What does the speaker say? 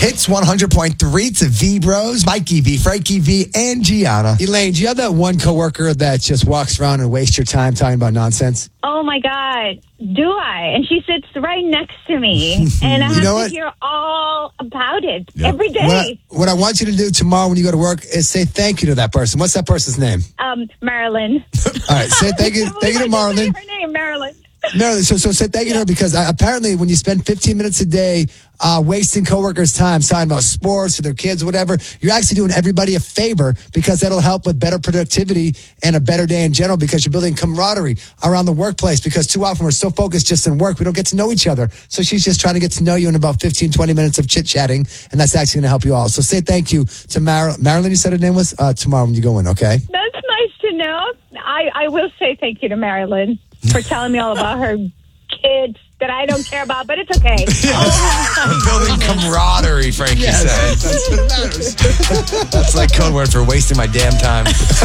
Hits 100.3 to V Bros, Mikey V, Frankie V, and Gianna. Elaine, do you have that one coworker that just walks around and wastes your time talking about nonsense? Oh, my God. Do I? And she sits right next to me. And I have to hear all about it every day. What I want you to do tomorrow when you go to work is say thank you to that person. What's that person's name? Marilyn. All right, say thank you to Marilyn. Her name, Marilyn. Marilyn, so say thank you to her because apparently when you spend 15 minutes a day wasting coworkers' time talking about sports or their kids or whatever, you're actually doing everybody a favor because that'll help with better productivity and a better day in general because you're building camaraderie around the workplace because too often we're so focused just in work, we don't get to know each other. So she's just trying to get to know you in about 15, 20 minutes of chit-chatting, and that's actually going to help you all. So say thank you to Marilyn, you said her name was, tomorrow when you go in, okay? That's nice to know. I will say thank you to Marilyn for telling me all about her kids that I don't care about, but it's okay. Building camaraderie, Frankie said. That's what matters. That's like code word for wasting my damn time.